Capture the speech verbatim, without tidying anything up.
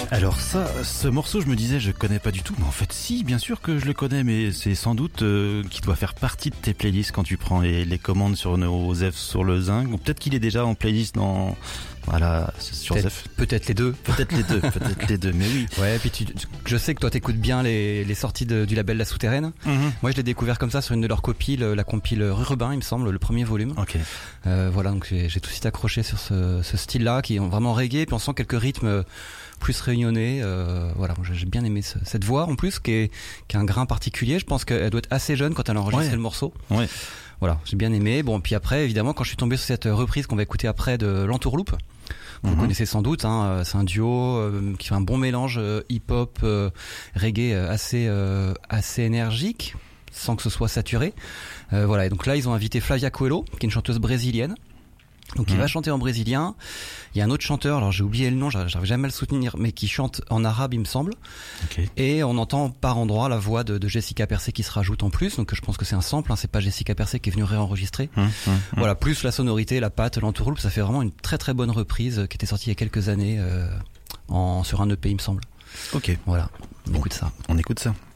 Alors ça, ce morceau, je me disais, je connais pas du tout. Mais en fait, si, bien sûr que je le connais, mais c'est sans doute euh, qui doit faire partie de tes playlists quand tu prends les, les commandes sur nos Zef sur le Zinc. Ou peut-être qu'il est déjà en playlist dans... Voilà, sur peut-être, Zef. Peut-être les deux. Peut-être les deux, peut-être les deux, mais oui. Ouais, puis tu, je sais que toi t'écoutes bien les, les sorties de, du label La Souterraine. Mm-hmm. Moi je l'ai découvert comme ça sur une de leurs compiles, la compile Rurbain, il me semble, le premier volume. Ok. Euh, voilà, donc j'ai, j'ai tout de suite accroché sur ce, ce style-là, qui est vraiment reggae, puis on sent quelques rythmes plus réunionnés. Euh, voilà, j'ai bien aimé ce, cette voix en plus, qui est, qui a un grain particulier. Je pense qu'elle doit être assez jeune quand elle a enregistré ouais. le morceau. Ouais. Voilà, j'ai bien aimé. Bon, puis après, évidemment, quand je suis tombé sur cette reprise qu'on va écouter après de l'Entourloupe, vous mmh. connaissez sans doute, hein, c'est un duo euh, qui fait un bon mélange euh, hip-hop, euh, reggae euh, assez euh, assez énergique, sans que ce soit saturé. Euh, voilà, et donc là, ils ont invité Flavia Coelho, qui est une chanteuse brésilienne. Donc, mmh. il va chanter en brésilien. Il y a un autre chanteur, alors j'ai oublié le nom, j'arrive jamais à le soutenir, mais qui chante en arabe, il me semble. Okay. Et on entend par endroits la voix de, de Jessica Persé qui se rajoute en plus. Donc, je pense que c'est un sample, hein, c'est pas Jessica Persé qui est venue réenregistrer. Mmh, mmh, voilà, plus la sonorité, la patte, l'entourloupe, ça fait vraiment une très très bonne reprise qui était sortie il y a quelques années euh, en, sur un E P, il me semble. Ok. Voilà, on bon, écoute ça. On écoute ça.